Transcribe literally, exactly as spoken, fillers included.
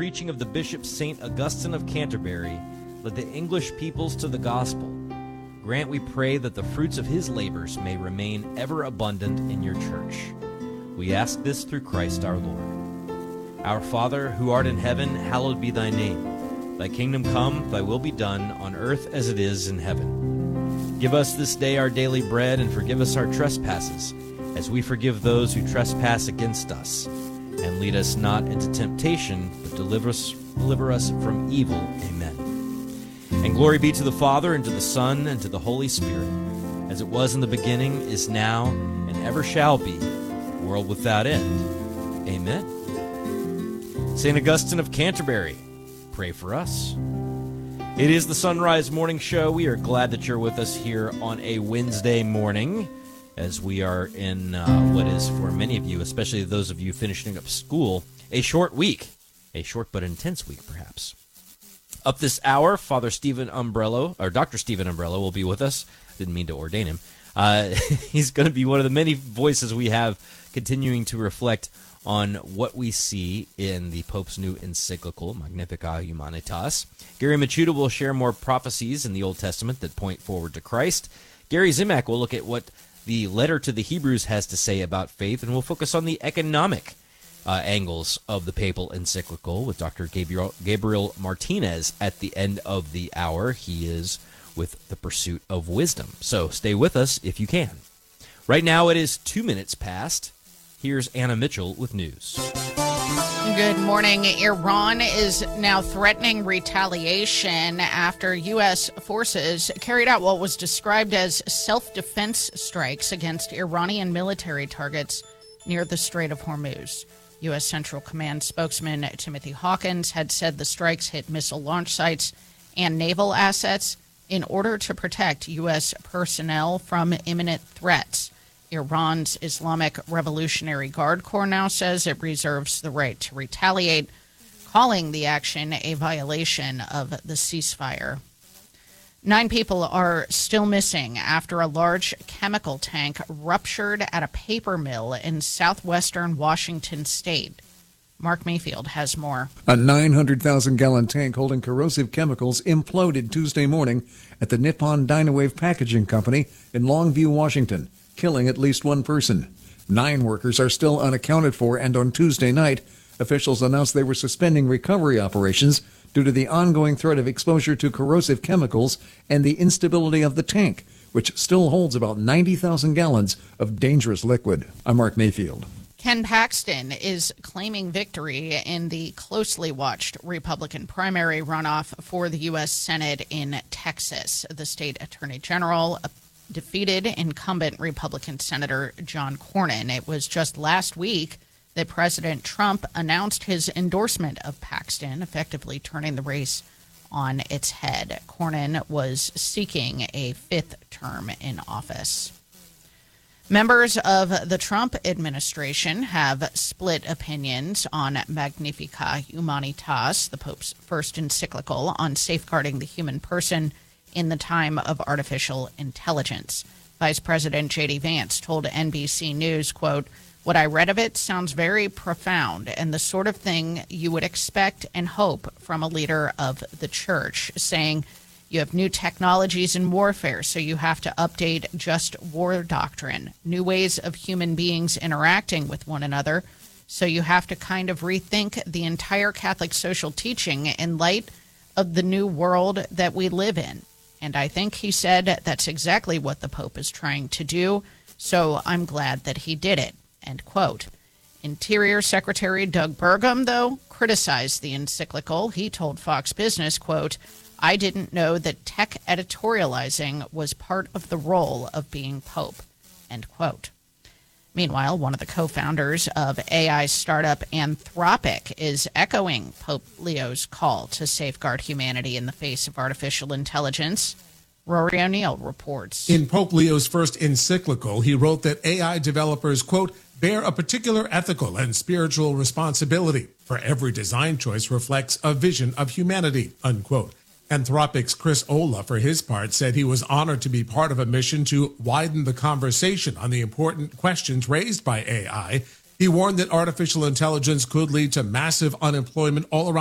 preaching of the Bishop Saint Augustine of Canterbury led the English peoples to the gospel, grant, we pray, that the fruits of his labors may remain ever abundant in your church. We ask this through Christ our Lord. Our Father, who art in heaven, hallowed be thy name. Thy kingdom come, thy will be done, on earth as it is in heaven. Give us this day our daily bread, and forgive us our trespasses, as we forgive those who trespass against us. And lead us not into temptation, but deliver us, deliver us from evil. Amen. And glory be to the Father, and to the Son, and to the Holy Spirit, as it was in the beginning, is now, and ever shall be, world without end. Amen. Saint Augustine of Canterbury, pray for us. It is the Sunrise Morning Show. We are glad that you're with us here on a Wednesday morning, as we are in uh, what is, for many of you, especially those of you finishing up school, a short week. A short but intense week, perhaps. Up this hour, Father Stephen Umbrello, or Doctor Stephen Umbrello, will be with us. Didn't mean to ordain him. Uh, he's going to be one of the many voices we have continuing to reflect on what we see in the Pope's new encyclical, Magnificat Humanitas. Gary Machuda will share more prophecies in the Old Testament that point forward to Christ. Gary Zimak will look at what the letter to the Hebrews has to say about faith, and we'll focus on the economic uh, angles of the papal encyclical with Doctor Gabriel, Gabriel Martinez at the end of the hour. He is with The Pursuit of Wisdom. So stay with us if you can. Right now it is two minutes past. Here's Anna Mitchell with news. Good morning. Iran is now threatening retaliation after U S forces carried out what was described as self-defense strikes against Iranian military targets near the Strait of Hormuz. U S Central Command spokesman Timothy Hawkins had said the strikes hit missile launch sites and naval assets in order to protect U S personnel from imminent threats. Iran's Islamic Revolutionary Guard Corps now says it reserves the right to retaliate, calling the action a violation of the ceasefire. Nine people are still missing after a large chemical tank ruptured at a paper mill in southwestern Washington state. Mark Mayfield has more. A nine hundred thousand gallon tank holding corrosive chemicals imploded Tuesday morning at the Nippon Dynawave Packaging Company in Longview, Washington, killing at least one person. Nine workers are still unaccounted for, and on Tuesday night, officials announced they were suspending recovery operations due to the ongoing threat of exposure to corrosive chemicals and the instability of the tank, which still holds about ninety thousand gallons of dangerous liquid. I'm Mark Mayfield. Ken Paxton is claiming victory in the closely watched Republican primary runoff for the U S Senate in Texas. The state attorney general defeated incumbent Republican Senator John Cornyn. It was just last week that President Trump announced his endorsement of Paxton, effectively turning the race on its head. Cornyn was seeking a fifth term in office. Members of the Trump administration have split opinions on Magnificat Humanitas, the Pope's first encyclical on safeguarding the human person in the time of artificial intelligence. Vice President J D Vance told N B C News, quote, "What I read of it sounds very profound and the sort of thing you would expect and hope from a leader of the church," saying, "You have new technologies in warfare, so you have to update just war doctrine, new ways of human beings interacting with one another, so you have to kind of rethink the entire Catholic social teaching in light of the new world that we live in." And I think he said that's exactly what the Pope is trying to do, so I'm glad that he did it, end quote. Interior Secretary Doug Burgum, though, criticized the encyclical. He told Fox Business, quote, "I didn't know that tech editorializing was part of the role of being Pope," end quote. Meanwhile, one of the co-founders of A I startup Anthropic is echoing Pope Leo's call to safeguard humanity in the face of artificial intelligence. Rory O'Neill reports. In Pope Leo's first encyclical, he wrote that A I developers, quote, bear a particular ethical and spiritual responsibility, for every design choice reflects a vision of humanity, unquote. Anthropic's Chris Olah, for his part, said he was honored to be part of a mission to widen the conversation on the important questions raised by A I. He warned that artificial intelligence could lead to massive unemployment all around